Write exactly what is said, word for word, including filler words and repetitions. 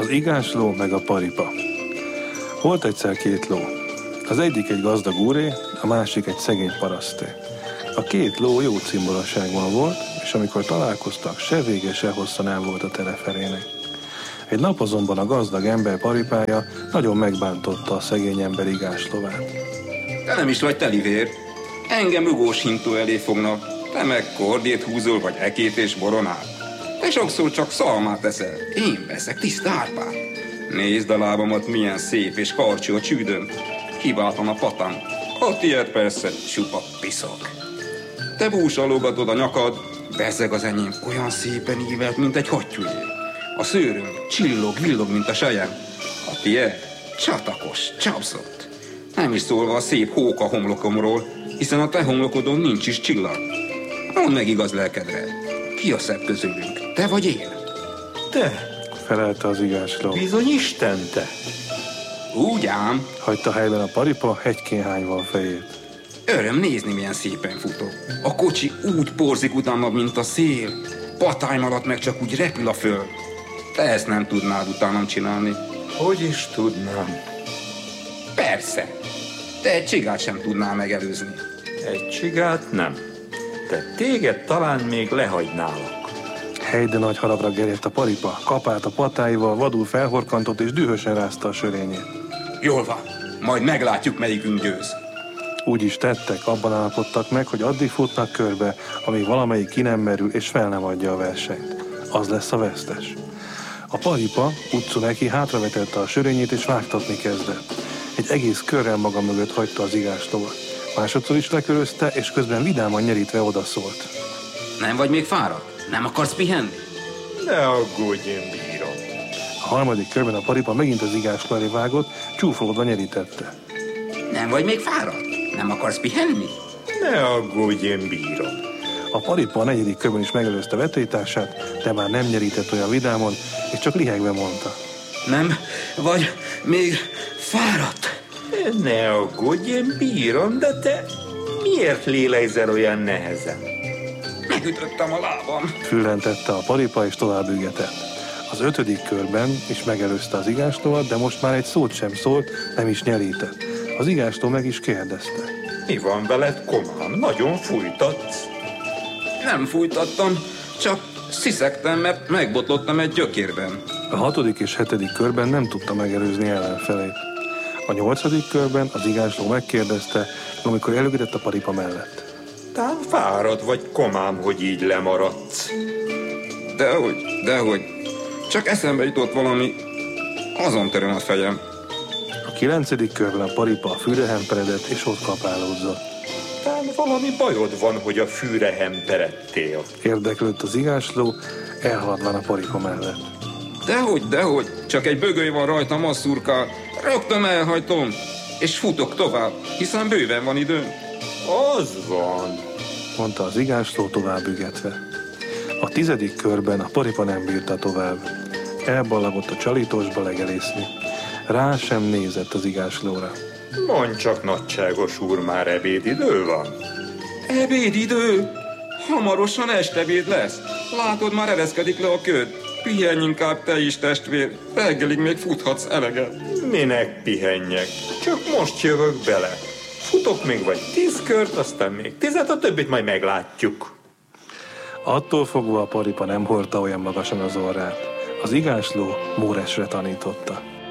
Az igásló meg a paripa. Volt egyszer két ló. Az egyik egy gazdag úré, a másik egy szegény paraszté. A két ló jó cimboraságban volt, és amikor találkoztak, se vége, se hossza nem volt a teleferének. Egy nap azonban a gazdag ember paripája nagyon megbántotta a szegény ember igáslovát. Te nem is vagy telivér. Engem rugós hintó elé fognak. Te meg kordét húzol, vagy ekét és boronát. Te sokszor csak szalmát eszel. Én veszek tiszta árpát. Nézd a lábamat, milyen szép és karcsú a csődöm. Kiváltan a patam. A tiéd persze csupa piszok. Te búsalogatod a nyakad, bezzeg az enyém olyan szépen ívelt, mint egy hattyújé. A szőröm csillog, villog, mint a sejem. A tiéd csatakos, csapszott. Nem is szólva a szép hóka homlokomról, hiszen a te homlokodon nincs is csillag. Mondd meg igaz lelkedre, ki a szebb közülünk, te vagy én? Te, Felelte az igásló. bizony Isten te. Úgy ám, Hagyta helyben a paripa hegykénhányva a fejét. öröm nézni, milyen szépen futok. A kocsi úgy porzik utána, mint a szél. Patáim alatt meg csak úgy repül a föld. Te ezt nem tudnád utánam csinálni. Hogy is tudnám? Persze. Te egy csigát sem tudnál megelőzni. Egy csigát nem. De téged talán még lehagynálak. Helyde nagy haragra gerjedt a paripa, kapált a patáival, vadul felhorkantott és dühösen rázta a sörényét. Jól van, majd meglátjuk, melyikünk győz. Úgy is tettek, abban állapodtak meg, hogy addig futnak körbe, amíg valamelyik ki nem merül és fel nem adja a versenyt. Az lesz a vesztes. A paripa utcu neki hátravetette a sörényét és vágtatni kezdett. Egy egész körrel maga mögött hagyta az igáslovat. Másodszor is lekörözte, és közben vidáman nyerítve odaszólt. Nem vagy még fáradt? Nem akarsz pihenni? Ne aggódj, én bírom. A harmadik körben a paripa megint az igásló elé vágott, csúfolódva nyerítette. Nem vagy még fáradt? Nem akarsz pihenni? Ne aggódj, én bírom. A paripa a negyedik körben is megelőzte vetélytársát, de már nem nyerített olyan vidámon, és csak lihegve mondta. Nem vagy még fáradt? Ne aggódj, én bírom, de te miért lélegzel olyan nehezen? Megütöttem a lábam. Fülrentette a paripa és tovább ügetett. Az ötödik körben is megelőzte az igáslóat, de most már egy szót sem szólt, nem is nyerített. Az igásló meg is kérdezte. Mi van veled, komám? Nagyon fújtatsz. Nem fújtattam, csak sziszegtem, mert megbotlottam egy gyökérben. A hatodik és hetedik körben nem tudta megelőzni ellenfelét. A nyolcadik körben az igásló megkérdezte, amikor elügetett a paripa mellett. Tán fárad vagy, komám, hogy így lemaradsz. Dehogy, dehogy. Csak eszembe jutott valami, azon töröm a fejem. A kilencedik körben a paripa a fűre hemperedett és ott kapálódzott. Tán valami bajod van, hogy a fűre hemperedtél. Érdeklődött az igásló, elhaladván a paripa mellett. Dehogy, dehogy. Csak egy bögöly van rajtam, az szurkál. Rögtön elhajtom, és futok tovább, hiszen bőven van időm. Az van, Mondta az igásló tovább ügetve. A tizedik körben a paripa nem bírta tovább. Elballagott a csalítosba legelészni. Rá sem nézett az igáslóra. mondj csak, nagyságos úr, már ebédidő van. Ebédidő? Hamarosan estebéd lesz. Látod, már ereszkedik le a köd. Pihenj inkább te is, testvér. Reggelig még futhatsz eleget. Minek pihenjek? Csak most jövök bele. Futok még vagy tíz kört, aztán még tizet, a többit majd meglátjuk. Attól fogva a paripa nem hordta olyan magasan az orrát. Az igásló Móresre tanította.